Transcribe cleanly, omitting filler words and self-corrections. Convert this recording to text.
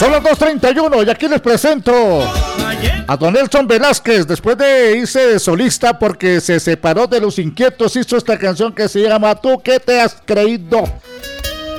Son las 2:31 y aquí les presento a don Nelson Velázquez. Después de irse de solista porque se separó de Los Inquietos, hizo esta canción que se llama ¿Tú qué te has creído?